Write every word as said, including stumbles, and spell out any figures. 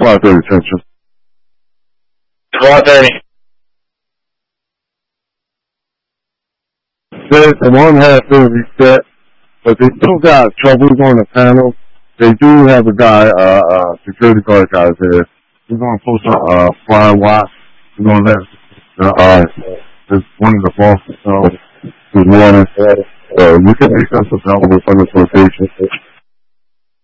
five thirty attention. five thirty. The one has been reset, but they still got troubles on the panel. They do have a guy, uh, uh, security guard guy there. We're going to post a, uh, fly watch. We're going to let, uh, uh, this one of the bosses know. Good morning. Uh, you can make us available from this location.